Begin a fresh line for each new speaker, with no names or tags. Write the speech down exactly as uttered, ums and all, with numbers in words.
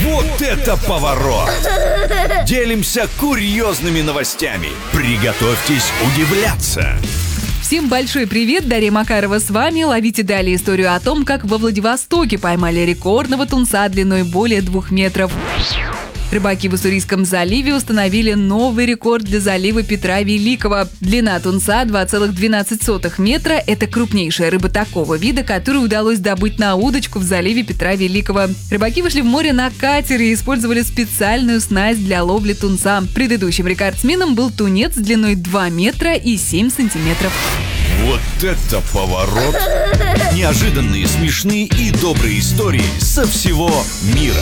Вот это поворот! Делимся курьезными новостями. Приготовьтесь удивляться.
Всем большой привет, Дарья Макарова с вами. Ловите далее историю о том, как во Владивостоке поймали рекордного тунца длиной более двух метров. Рыбаки в Уссурийском заливе установили новый рекорд для залива Петра Великого. Длина тунца два целых двенадцать сотых метра. Это крупнейшая рыба такого вида, которую удалось добыть на удочку в заливе Петра Великого. Рыбаки вышли в море на катере и использовали специальную снасть для ловли тунца. Предыдущим рекордсменом был тунец длиной два метра и семь сантиметров.
Вот это поворот! Неожиданные, смешные и добрые истории со всего мира.